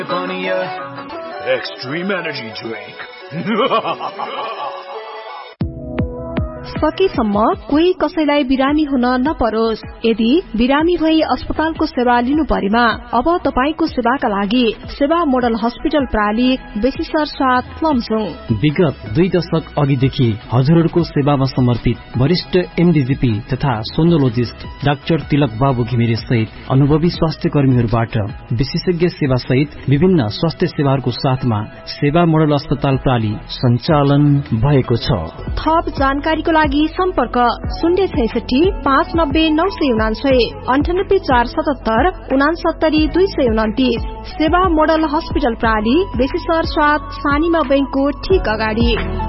Extreme energy drink. सकेसम्म कोही कसैलाई बिरामी हुन नपरोस्। यदि बिरामी भई अस्पतालको सेवा लिनु परेमा अब तपाईको सेवाका लागि सेवा मोडल हस्पिटल प्राली बेसिसर साथ लमजुङ। विगत 2 दशक अघिदेखि हजुरहरूको सेवामा समर्पित वरिष्ठ एमडीजीपी तथा सोनोलोजिस्ट डाक्टर तिलक बाबु घिमिरे सहित अनुभवी स्वास्थ्य कर्मीहरूबाट विशेषज्ञ सेवा सहित विभिन्न स्वास्थ्य सेवाहरूको साथमा सेवा मोडल अस्पताल प्राली सञ्चालन भएको छ। थप जानकारीको लागि सम्पर्क 066 590 999 98 477 69 229। सेवा मोडल हस्पिटल प्राली बेसिसर साथ सानीमा बैंकको ठीक अगाडि।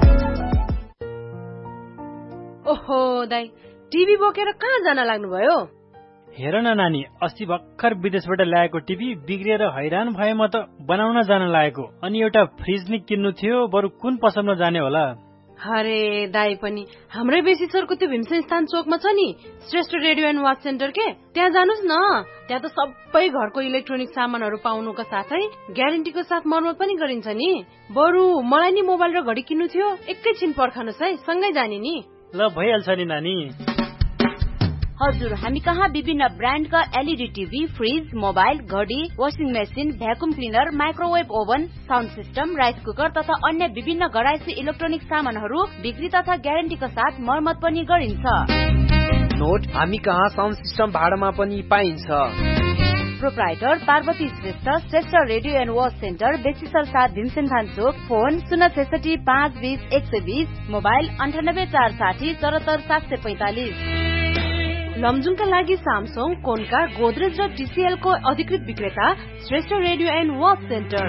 ओहो दाइ, टिभी बोकेर कहाँ जान लाग्नुभयो? हेर न नानी, अस्ति भर्खर विदेशबाट ल्याएको टिभी बिग्रिएर हैरान भए म त बनाउन जान लागेको। अनि एउटा फ्रिज नि किन्नु थियो, बरु कुन पसलमा जाने होला? अरे दाइ पनि हाम्रै बेसिसरको त्यो भीमसेन स्थान चोकमा छ नि Shrestha radio and watch centre के, त्यहाँ जानुस् न। त्यहाँ त सबै घरको इलेक्ट्रोनिक सामानहरू पाउनुका साथै ग्यारेन्टीको साथ मर्मत पनि गरिन्छ नि। बरु मलाई नि मोबाइल र घडी किन्नु थियो, एकैछिन पर्खनुस् है, सँगै जाने नि। ल भइहाल्छ नि नानी। हजुर, हामी कहाँ विभिन्न ब्रान्डका एलईडी टिभी, फ्रिज, मोबाइल, घडी, washing machine, vacuum cleaner, microwave oven, sound system, rice cooker तथा अन्य विभिन्न घरायसी इलेक्ट्रोनिक सामानहरू बिक्री तथा ग्यारेन्टीका साथ मर्मत पनि गरिन्छ। नोट, हामी कहाँ साउन्ड सिस्टम भाडामा पनि पाइन्छ। Proprietor Parvati Shrestha, Shrestha radio and watch centre, बेसिसर साथ भीमसेन थान चोक। Phone 066 520 120, mobile 98 460 74 745। लमजुङका लागि सामसङ, कोनका, गोदरेज र टीसीएल को अधिकृत विक्रेता Shrestha radio and watch centre.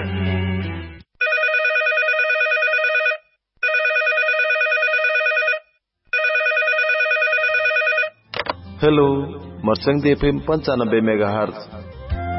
Hello, मर्सङ्गी FM 95 megahertz